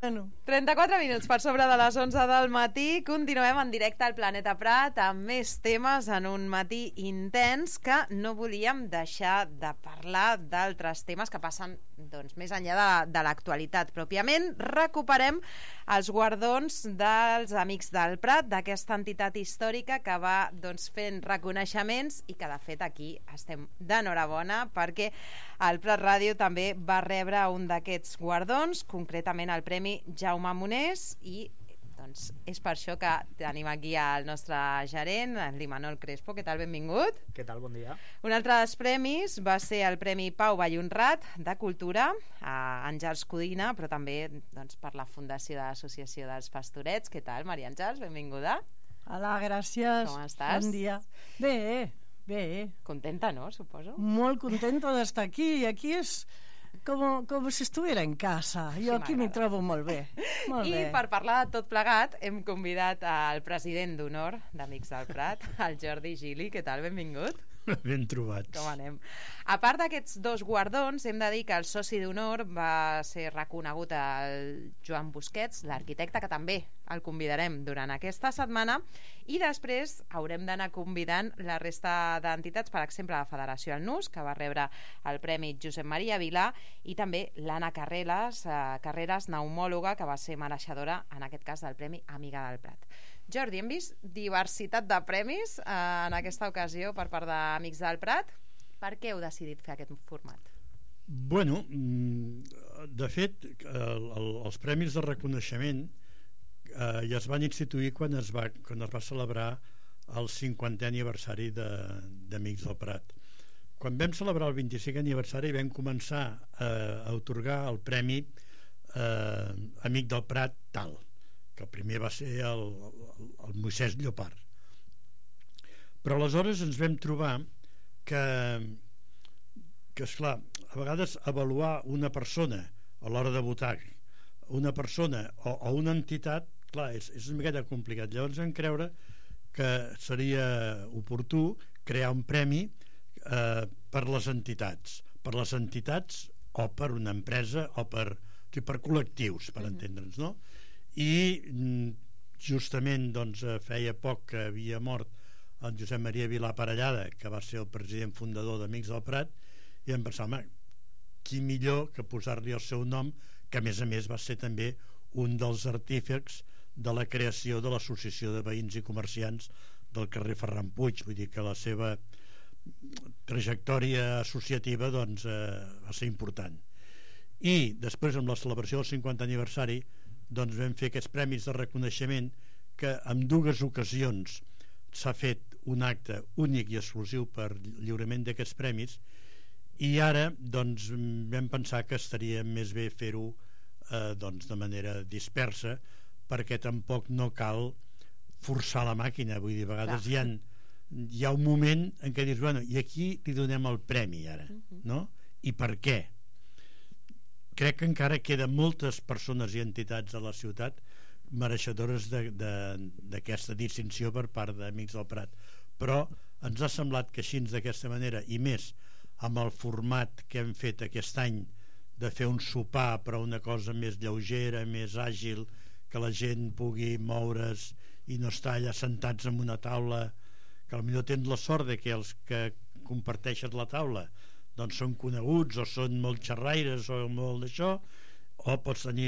34 minuts per sobre de les 11 del matí. Continuem en directe al Planeta Prat amb més temes en un matí intens, que no volíem deixar de parlar d'altres temes que passen més enllà de l'actualitat pròpiament. Recuperem els guardons dels Amics del Prat, d'aquesta entitat històrica que va fent reconeixements i que de fet aquí estem d'enhorabona perquè el Prat Ràdio també va rebre un d'aquests guardons, concretament el Premi Jaume Monés, i és per això que tenim aquí el nostre gerent, l'Imanol Crespo. Què tal? Benvingut. Què tal? Bon dia. Un altre dels premis va ser el Premi Pau Vallhonrat de Cultura a Àngels Codina, però també per la Fundació de l'Associació dels Pastorets. Què tal, Maria Àngels? Benvinguda. Hola, gràcies. Com estàs? Bon dia. Bé. Contenta, no? Suposo. Molt contenta d'estar aquí. Aquí és com si estuviera en casa. Jo aquí m'hi trobo molt bé. I per parlar de tot plegat hem convidat al president d'honor d'Amics del Prat, el Jordi Gili. Què tal? Benvingut. Ben trobats. Com anem? A part d'aquests dos guardons, hem de dir que el soci d'honor va ser reconegut el Joan Busquets, l'arquitecte, que també el convidarem durant aquesta setmana, i després haurem d'anar convidant la resta d'entitats, per exemple la Federació Alnús, que va rebre el Premi Josep Maria Vilà, i també l'Anna Carreras, pneumòloga, que va ser mereixedora en aquest cas del Premi Amiga del Prat. Jordi, hem vist diversitat de premis en aquesta ocasió per part d'Amics del Prat. Per què heu decidit fer aquest format? Bueno, de fet, els premis de reconeixement ja es van instituir quan es va celebrar el 50è aniversari d'Amics del Prat. Quan vam celebrar el 25è aniversari vam començar a atorgar el premi Amic del Prat tal, que el primer va ser el Moisès Llopart. Però aleshores ens vam trobar que esclar, a vegades avaluar una persona a l'hora de votar, una persona o una entitat, clar, és una miqueta complicat. Llavors vam creure que seria oportú crear un premi per les entitats o per una empresa o per col·lectius, per entendre'ns, no? I justament feia poc que havia mort el Josep Maria Vilà Parellada, que va ser el president fundador d'Amics del Prat, i vam pensar, qui millor que posar-li el seu nom, que a més va ser també un dels artífex de la creació de l'Associació de Veïns i Comerciants del carrer Ferran Puig. Vull dir que la seva trajectòria associativa va ser important. I després, amb la celebració del 50è aniversari, vam fer aquests premis de reconeixement, que en dues ocasions s'ha fet un acte únic i exclusiu per lliurament d'aquests premis, i ara vam pensar que estaria més bé fer-ho de manera dispersa, perquè tampoc no cal forçar la màquina. Vull dir, a vegades hi ha un moment en què dius, bueno, i aquí li donem el premi ara, no? I per què? Crec que encara queden moltes persones i entitats a la ciutat mereixedores d'aquesta distinció per part d'Amics del Prat, però ens ha semblat que així, d'aquesta manera, i més amb el format que hem fet aquest any de fer un sopar, però una cosa més lleugera, més àgil, que la gent pugui moure's i no estar allà sentats en una taula, que potser tens la sort de que els que comparteixen la taula són coneguts o són molt xerraires o molt d'això, o pots tenir